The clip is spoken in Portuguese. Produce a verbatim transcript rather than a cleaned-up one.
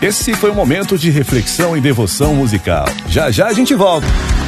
Esse foi um momento de reflexão e devoção musical. Já já a gente volta.